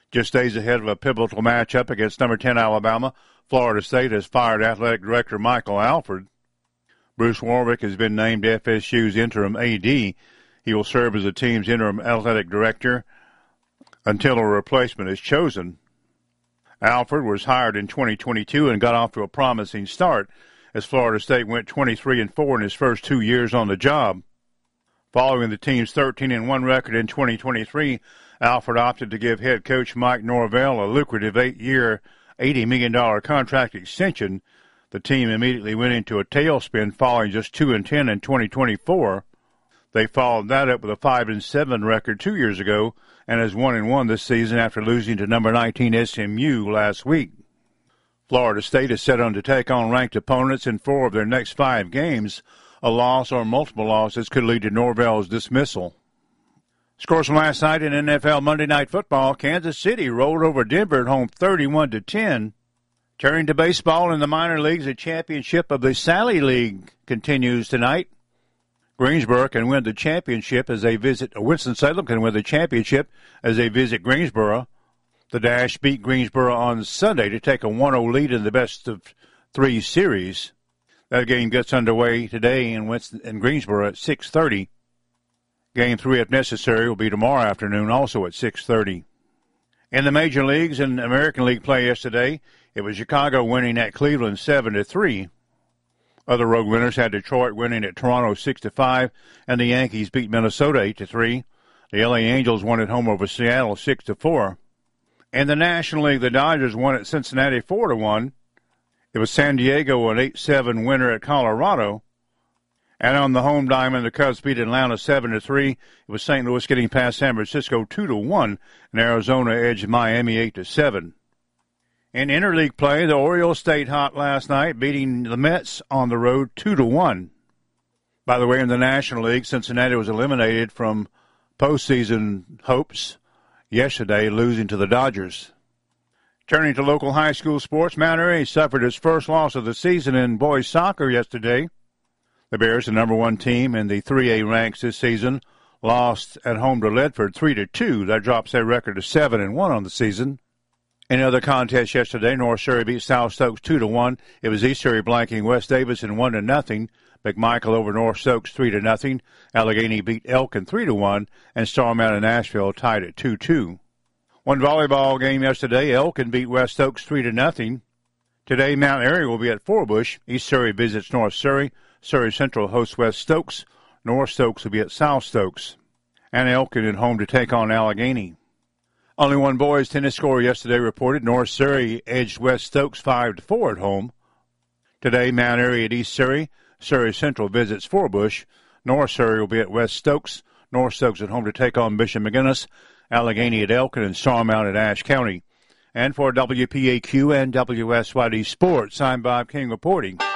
Just days ahead of a pivotal matchup against number 10 Alabama, Florida State has fired athletic director Michael Alford. Bruce Warwick has been named FSU's interim AD. He will serve as the team's interim athletic director until a replacement is chosen. Alford was hired in 2022 and got off to a promising start as Florida State went 23-4 in his first 2 years on the job. Following the team's 13-1 record in 2023, Alford opted to give head coach Mike Norvell a lucrative 8-year, $80 million contract extension. The team immediately went into a tailspin, falling just 2-10 in 2024. They followed that up with a 5-7 record 2 years ago and has 1-1 this season after losing to number 19 SMU last week. Florida State is set on to take on ranked opponents in 4 of their next 5 games. A loss or multiple losses could lead to Norvell's dismissal. Scores from last night in NFL Monday Night Football. Kansas City rolled over Denver at home 31-10. Turning to baseball in the minor leagues, the championship of the Sally League continues tonight. Greensboro can win the championship as they visit Winston-Salem can win the championship as they visit Greensboro. The Dash beat Greensboro on Sunday to take a 1-0 lead in the best-of-3 series. That game gets underway today in Greensboro at 6:30. Game 3, if necessary, will be tomorrow afternoon, also at 6:30. In the major leagues and American League play yesterday, it was Chicago winning at Cleveland 7-3. Other road winners had Detroit winning at Toronto 6-5, and the Yankees beat Minnesota 8-3. The LA Angels won at home over Seattle 6-4. In the National League, the Dodgers won at Cincinnati 4-1. It was San Diego an 8-7 winner at Colorado. And on the home diamond, the Cubs beat Atlanta 7-3. It was St. Louis getting past San Francisco 2-1, and Arizona edged Miami 8-7. In interleague play, the Orioles stayed hot last night, beating the Mets on the road 2-1. By the way, in the National League, Cincinnati was eliminated from postseason hopes yesterday, losing to the Dodgers. Turning to local high school sports, Mount Airy suffered its first loss of the season in boys soccer yesterday. The Bears, the number 1 team in the 3A ranks this season, lost at home to Ledford 3-2. That drops their record to 7-1 on the season. In other contests yesterday, North Surrey beat South Stokes 2-1. It was East Surrey blanking West Davidson 1-0. McMichael over North Stokes 3-0. Allegheny beat Elkin 3-1, and Star Mountain Nashville tied at 2-2. One volleyball game yesterday, Elkin beat West Stokes 3-0. Today, Mount Airy will be at Forbush. East Surrey visits North Surrey. Surrey Central hosts West Stokes. North Stokes will be at South Stokes. And Elkin at home to take on Allegheny. Only one boys tennis score yesterday reported. North Surrey edged West Stokes 5-4 at home. Today, Mount Airy at East Surrey. Surrey Central visits Forbush. North Surrey will be at West Stokes. North Stokes at home to take on Bishop McGinnis. Allegheny at Elkin, and Starmount at Ashe County. And for WPAQ and WSYD Sports, I'm Bob King reporting.